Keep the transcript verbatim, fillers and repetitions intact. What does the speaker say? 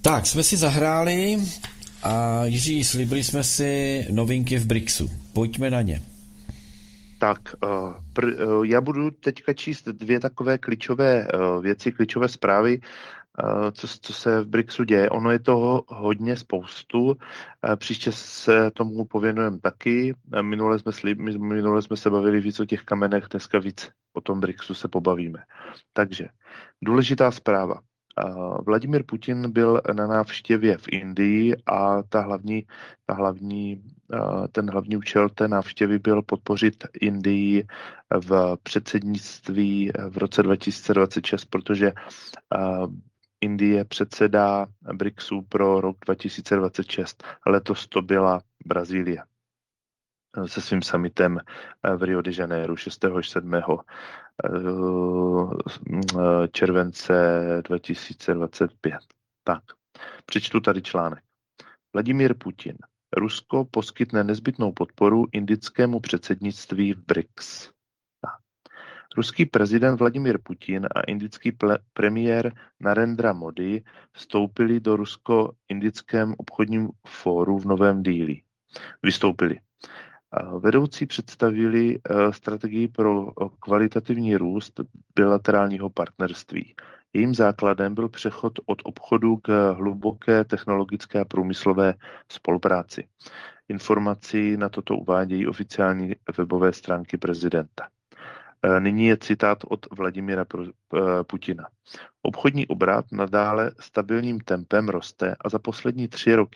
Tak, jsme si zahráli a Jiří, slíbili jsme si novinky v BRICSu. Pojďme na ně. Tak, pr- já budu teďka číst dvě takové klíčové věci, klíčové zprávy, co, co se v BRICSu děje. Ono je toho hodně spoustu. Příště se tomu pověnujeme taky. Minule jsme, slib, minule jsme se bavili víc o těch kamenech, dneska víc o tom BRICSu se pobavíme. Takže, důležitá zpráva. Vladimír Putin byl na návštěvě v Indii a ta hlavní, ta hlavní, ten hlavní účel té návštěvy byl podpořit Indii v předsednictví v roce dva tisíce dvacet šest, protože Indie předsedá BRICSu pro rok dva tisíce dvacet šest. Letos to byla Brazílie se svým summitem v Rio de Janeiro šestého až sedmého července dva tisíce dvacet pět. Tak, přečtu tady článek. Vladimír Putin. Rusko poskytne nezbytnou podporu indickému předsednictví v BRICS. Tak. Ruský prezident Vladimír Putin a indický ple- premiér Narendra Modi vstoupili do rusko-indickém obchodním fóru v Novém Dillí. Vystoupili. Vedoucí představili strategii pro kvalitativní růst bilaterálního partnerství. Jejím základem byl přechod od obchodu k hluboké technologické a průmyslové spolupráci. Informaci na toto uvádějí oficiální webové stránky prezidenta. Nyní je citát od Vladimíra Putina. Obchodní obrat nadále stabilním tempem roste a za poslední tři roky